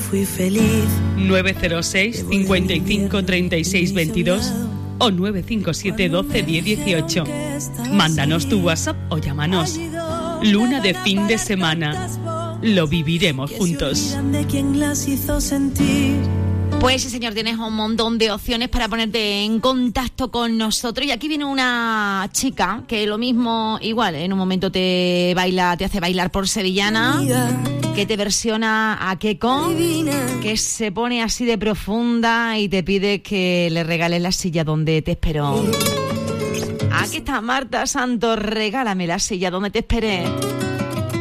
fui feliz. 906 55 36 22 o 957 12 10 18. Mándanos tu WhatsApp o llámanos. Luna de fin de semana. Lo viviremos juntos. De quién las hizo sentir. Pues sí, señor, tienes un montón de opciones para ponerte en contacto con nosotros. Y aquí viene una chica que lo mismo, igual, en un momento te hace bailar por sevillana, que te versiona a Keko, que se pone así de profunda y te pide que le regales la silla donde te esperó. Aquí está Marta Santos, regálame la silla donde te esperé.